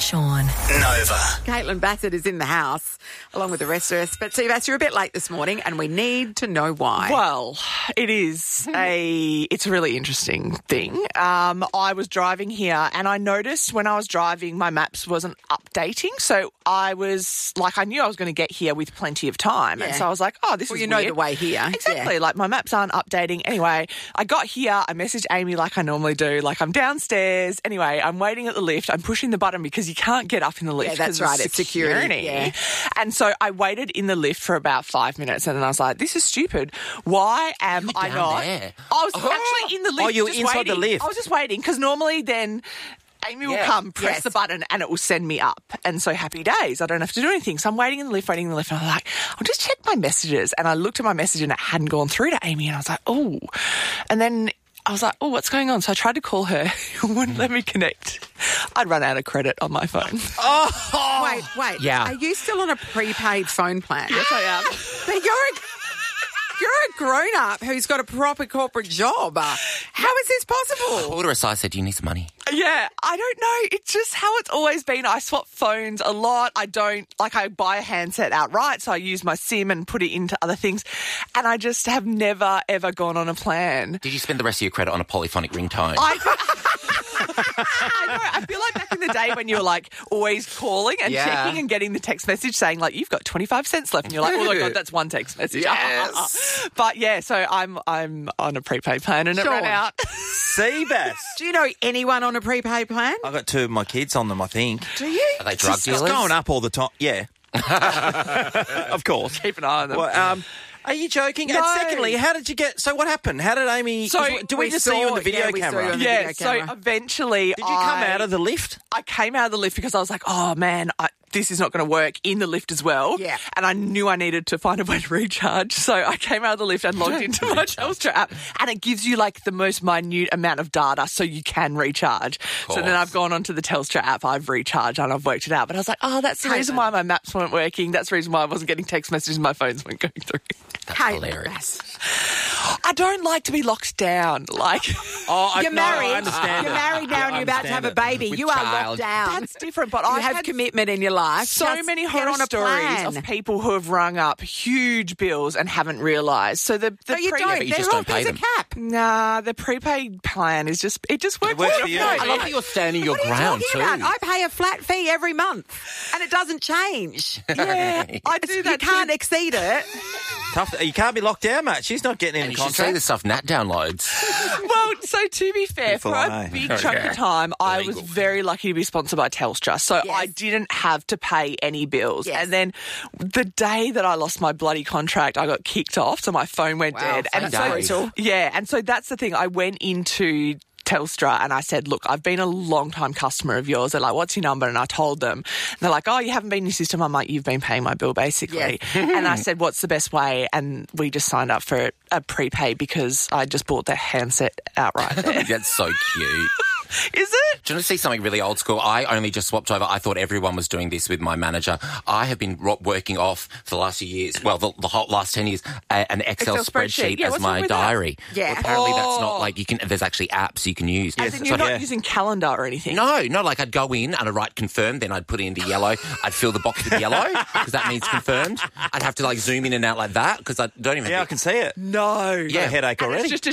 Sean. Nova. Caitlin Bassett is in the house, along with the rest of us. But, Seabass, you're a bit late this morning, and we need to know why. Well, it's a really interesting thing. I was driving here, and I noticed when I was driving, my maps wasn't updating. So I knew I was going to get here with plenty of time. Yeah. And so I was like, this is you know weird. the way here. Exactly. Yeah. Like, my maps aren't updating. Anyway, I got here. I messaged Amy like I normally do. Like, I'm downstairs. Anyway, I'm waiting at the lift. I'm pushing the button because you can't get up in the lift. Yeah, that's right. It's security. Yeah. And so I waited in the lift for about 5 minutes, and then I was like, this is stupid. Why am I not? There. I was actually in the lift. Oh, you were just inside waiting. the lift. I was just waiting because normally then Amy will come, press the button, and it will send me up. And so happy days. I don't have to do anything. So I'm waiting in the lift, and I'm like, I'll just check my messages. And I looked at my message, and it hadn't gone through to Amy, and I was like, oh. And then I was like, what's going on? So I tried to call her. It wouldn't let me connect. I'd run out of credit on my phone. Wait. Yeah. Are you still on a prepaid phone plan? Yes, I am. But you're a grown-up who's got a proper corporate job. How is this possible? I called her aside, said, do you need some money? Yeah, I don't know. It's just how it's always been. I swap phones a lot. I buy a handset outright, so I use my SIM and put it into other things. And I just have never, ever gone on a plan. Did you spend the rest of your credit on a polyphonic ringtone? I know. I feel like back in the day when you were like always calling and checking and getting the text message saying like you've got 25 cents left, and you're like, oh my god, that's one text message. Yes. But yeah, so I'm on a prepaid plan and it ran out. Seabass. Do you know anyone on a prepaid plan? I got 2 of my kids on them, I think. Do you? Are they drug It's dealers? going up all the time. Yeah. Of course. Keep an eye on them. Well, are you joking? No. And secondly, how did you get... So what happened? How did Amy... So do we just see you on the video we saw camera? you on the yeah, video so camera. eventually Did you come out of the lift? I came out of the lift because I was like, oh man, this is not going to work in the lift as well. Yeah. And I knew I needed to find a way to recharge. So I came out of the lift and logged into my Telstra app, and it gives you like the most minute amount of data so you can recharge. So then I've gone onto the Telstra app, I've recharged and I've worked it out. But I was like, that's the reason why my maps weren't working. That's the reason why I wasn't getting text messages and my phones weren't going through. That's hilarious. I don't like to be locked down. Like, You're married. I understand You're it. married now and you're about to have a baby. With You are child. locked down. that's different. But You I have had commitment in your life. so Just many get horror on a stories plan. of people who have rung up huge bills and haven't realised. So the No, you don't. but you They're just all don't pay piece of them. cap. Nah, the prepaid plan is just works. works for you. I love that you're standing your What are you ground talking too. about? I pay a flat fee every month, and it doesn't change. Yeah, I do that. You can't exceed it. Tough. You can't be locked down, mate. She's not getting And in you the should see the contract. stuff Nat downloads. Well, so to be fair, for a big chunk of time, I was very lucky to be sponsored by Telstra, so Yes. I didn't have to pay any bills. Yes. And then the day that I lost my bloody contract, I got kicked off, so my phone went dead. same And day. so, yeah, and so that's the thing. I went into Telstra and I said, look, I've been a long-time customer of yours. They're like, what's your number? And I told them. And they're like, you haven't been in your system. I'm like, you've been paying my bill, basically. And I said, what's the best way? And we just signed up for a prepaid because I just bought the handset outright there. That's so cute. Is it? Do you want to see something really old school? I only just swapped over. I thought everyone was doing this with my manager. I have been working off for the last few years, well, the whole last 10 years, an Excel spreadsheet Yeah, as what's wrong my with that? diary. Yeah. Well, apparently that's not like you can, there's actually apps you can use. As in you're not using calendar or anything? No, like I'd go in and I'd write confirm, then I'd put it into yellow. I'd fill the box with yellow because that means confirmed. I'd have to like zoom in and out like that because I don't even Yeah, I can see it. No. Yeah, headache And already. it's just a